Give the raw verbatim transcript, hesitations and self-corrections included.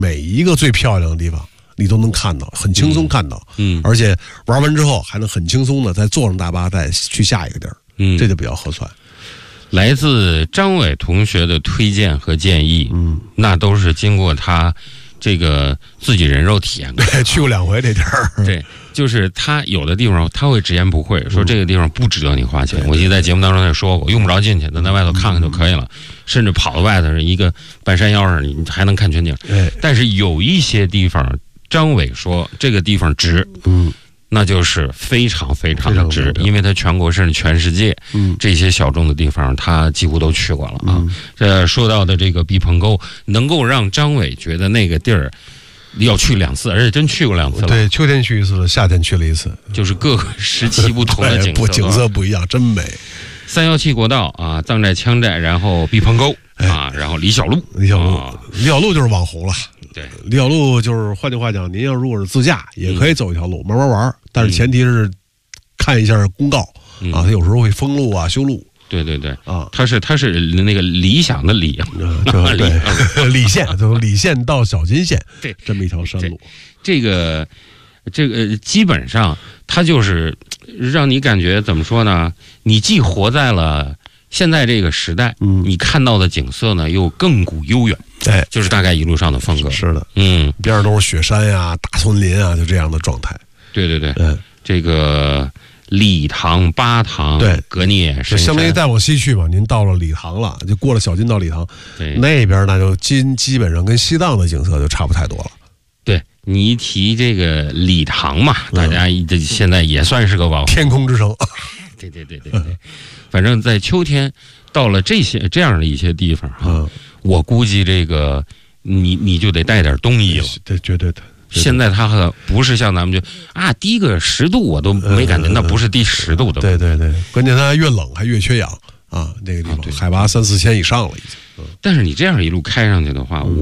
每一个最漂亮的地方你都能看到，很轻松看到， 嗯， 而且玩完之后还能很轻松的再坐上大巴再去下一个地儿， 嗯， 这就比较合算。 来自张伟同学的推荐和建议， 嗯， 那都是经过他这个自己人肉体验过， 对，去过两回这地儿， 对，就是他有的地方他会直言不讳说这个地方不值得你花钱。 嗯、 我记得在节目当中也说过，用不着进去，咱在外头看看就可以了，嗯、甚至跑到外头一个半山腰上，你还能看全景。 哎、 但是有一些地方，张伟说这个地方值， 嗯。 那就是非常非常的值，因为它全国甚至全世界， 嗯， 这些小众的地方，他几乎都去过了啊。 嗯、 这说到的这个毕棚沟，能够让张伟觉得那个地儿要去两次，而且真去过两次了。 对，秋天去一次，夏天去了一次， 就是各个时期不同的景色， 不景色不一样，真美。 三幺七国道啊，藏寨、羌寨，然后毕棚沟啊，然后李小璐， 李小璐， 啊、 李小璐就是网红了。 对， 李小璐就是换句话讲，您要如果是自驾，也可以走一条路、嗯、慢慢玩，但是前提是看一下公告、嗯、啊，他有时候会封路啊、修路。 对对对啊， 他是他是那个理想的理， 嗯、对，理线从理线到小金线， 对， 这么一条山路。 这个这个基本上，它就是让你感觉怎么说呢？你既活在了现在这个时代， 嗯， 你看到的景色呢又亘古悠远。 哎， 就是大概一路上的风格。 是的， 嗯， 边上都是雪山呀、大丛林啊，就这样的状态。 对对对， 嗯， 这个理塘、巴塘、 对， 格聂、深山， 相当于再往西去吧，您到了理塘了，就过了小金到理塘， 对， 那边那就基基本上跟西藏的景色就差不太多了。 对，你一提这个理塘嘛， 嗯、 大家这现在也算是个网红， 天空之城。 对对对对对，反正在秋天到了这些这样的一些地方哈。 嗯， 我估计这个你你就得带点冬衣了， 对，绝对的。 现在它可不是像咱们就啊低个十度我都没感觉， 嗯、 那不是低十度的。 对对对，关键它越冷还越缺氧啊，那个地方、啊、海拔三四千以上了已经。嗯、 但是你这样一路开上去的话，